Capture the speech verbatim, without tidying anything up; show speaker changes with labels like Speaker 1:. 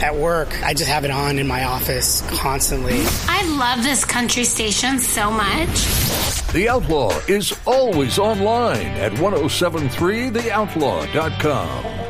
Speaker 1: at work, I just have it on in my office constantly.
Speaker 2: I love this country station so much.
Speaker 3: The Outlaw is always online at ten seventy-three the outlaw dot com.